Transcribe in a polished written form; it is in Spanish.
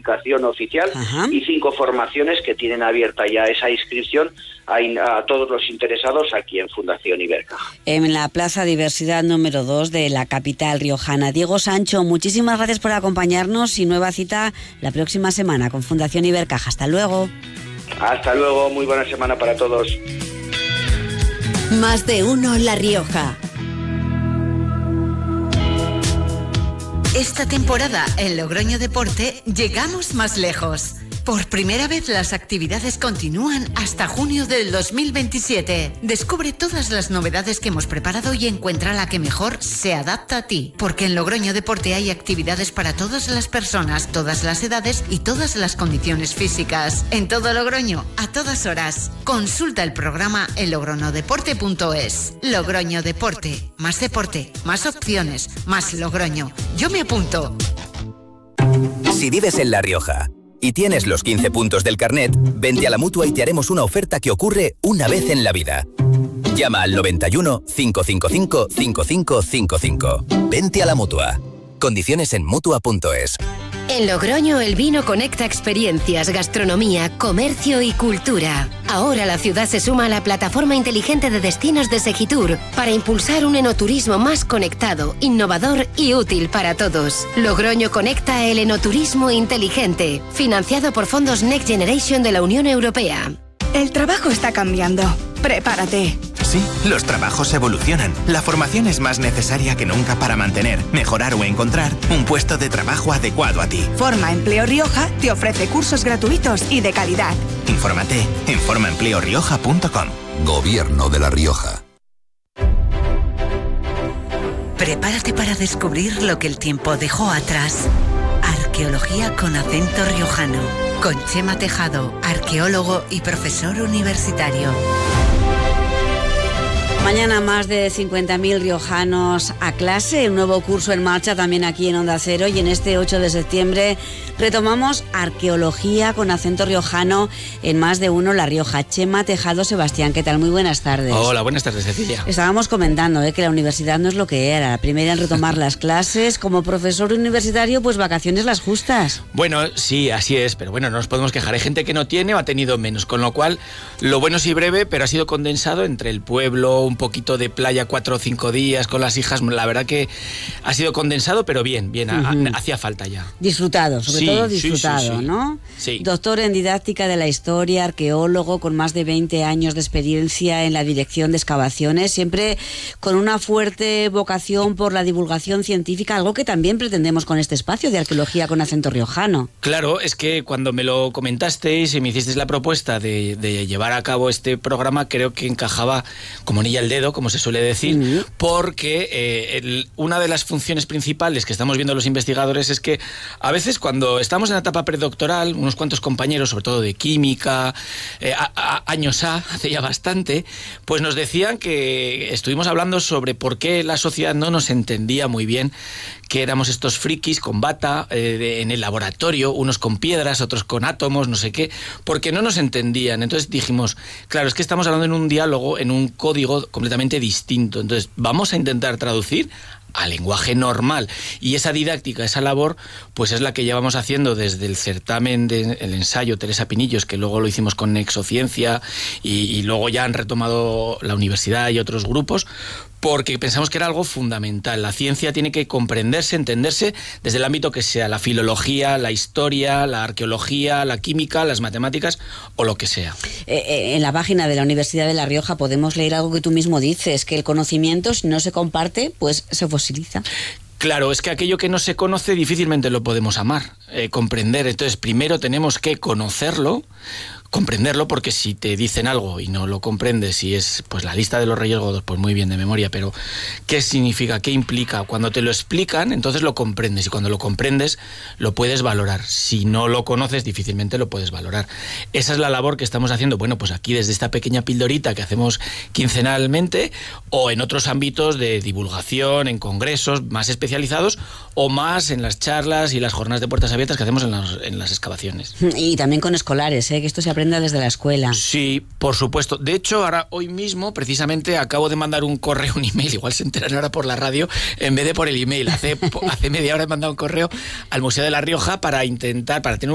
clasificación oficial. Ajá. Y 5 formaciones que tienen abierta ya esa inscripción a todos los interesados aquí en Fundación Ibercaja. En la Plaza Diversidad número 2 de la capital riojana. Diego Sancho, muchísimas gracias por acompañarnos y nueva cita la próxima semana con Fundación Ibercaja. Hasta luego. Hasta luego, muy buena semana para todos. Más de uno La Rioja. Esta temporada en Logroño Deporte llegamos más lejos. Por primera vez las actividades continúan hasta junio del 2027. Descubre todas las novedades que hemos preparado y encuentra la que mejor se adapta a ti. Porque en Logroño Deporte hay actividades para todas las personas, todas las edades y todas las condiciones físicas. En todo Logroño, a todas horas. Consulta el programa en logroñodeporte.es. Logroño Deporte. Más deporte, más opciones, más Logroño. Yo me apunto. Si vives en La Rioja y tienes los 15 puntos del carnet, vente a la Mutua y te haremos una oferta que ocurre una vez en la vida. Llama al 91 555 5555. Vente a la Mutua. Condiciones en Mutua.es. En Logroño el vino conecta experiencias, gastronomía, comercio y cultura. Ahora la ciudad se suma a la plataforma inteligente de destinos de Segitur para impulsar un enoturismo más conectado, innovador y útil para todos. Logroño conecta el enoturismo inteligente, financiado por fondos Next Generation de la Unión Europea. El trabajo está cambiando. Prepárate. Sí, los trabajos evolucionan. La formación es más necesaria que nunca para mantener, mejorar o encontrar un puesto de trabajo adecuado a ti. Forma Empleo Rioja te ofrece cursos gratuitos y de calidad. Infórmate en formaempleorioja.com. Gobierno de La Rioja. Prepárate para descubrir lo que el tiempo dejó atrás. Arqueología con acento riojano. Con Chema Tejado, arqueólogo y profesor universitario. Mañana más de 50.000 riojanos a clase, un nuevo curso en marcha también aquí en Onda Cero, y en este 8 de septiembre retomamos arqueología con acento riojano en Más de uno La Rioja. Chema Tejado, Sebastián, ¿qué tal? Muy buenas tardes. Hola, buenas tardes, Cecilia. Estábamos comentando que la universidad no es lo que era, la primera en retomar las clases. Como profesor universitario, pues vacaciones las justas. Bueno, sí, así es, pero bueno, no nos podemos quejar. Hay gente que no tiene o ha tenido menos, con lo cual lo bueno sí breve, pero ha sido condensado entre el pueblo, un poquito de playa 4 o 5 días con las hijas. La verdad que ha sido condensado, pero bien, hacía falta ya. Disfrutado, sobre todo disfrutado, sí. ¿no? Sí. Doctor en didáctica de la historia, arqueólogo con más de 20 años de experiencia en la dirección de excavaciones, siempre con una fuerte vocación por la divulgación científica, algo que también pretendemos con este espacio de arqueología con acento riojano. Claro, es que cuando me lo comentasteis y me hicisteis la propuesta de llevar a cabo este programa, creo que encajaba como anillo al dedo, como se suele decir, porque una de las funciones principales que estamos viendo los investigadores es que a veces cuando estamos en la etapa predoctoral, unos cuantos compañeros, sobre todo de química, hace ya bastante, pues nos decían que estuvimos hablando sobre por qué la sociedad no nos entendía muy bien, que éramos estos frikis con bata en el laboratorio, unos con piedras, otros con átomos, no sé qué, porque no nos entendían. Entonces dijimos, claro, es que estamos hablando en un diálogo, en un código completamente distinto. Entonces vamos a intentar traducir al lenguaje normal, y esa didáctica, esa labor, pues es la que llevamos haciendo desde el certamen del ensayo Teresa Pinillos, que luego lo hicimos con Exociencia, y luego ya han retomado la universidad y otros grupos, porque pensamos que era algo fundamental. La ciencia tiene que comprenderse, entenderse desde el ámbito que sea, la filología, la historia, la arqueología, la química, las matemáticas o lo que sea. En la página de la Universidad de La Rioja podemos leer algo que tú mismo dices, que el conocimiento, si no se comparte, pues se fosiliza. Claro, es que aquello que no se conoce difícilmente lo podemos amar, comprender. Entonces, primero tenemos que conocerlo, comprenderlo, porque si te dicen algo y no lo comprendes, y es pues la lista de los Reyes Godos, pues muy bien de memoria, pero ¿qué significa? ¿Qué implica? Cuando te lo explican, entonces lo comprendes, y cuando lo comprendes lo puedes valorar. Si no lo conoces, difícilmente lo puedes valorar. Esa es la labor que estamos haciendo, bueno, pues aquí desde esta pequeña pildorita que hacemos quincenalmente, o en otros ámbitos de divulgación, en congresos más especializados, o más en las charlas y las jornadas de puertas abiertas que hacemos en las excavaciones. Y también con escolares, que esto se aprenda desde la escuela. Sí, por supuesto. De hecho, ahora, hoy mismo, precisamente, acabo de mandar un correo, un email, igual se enteran ahora por la radio, en vez de por el email. Hace media hora he mandado un correo al Museo de La Rioja para tener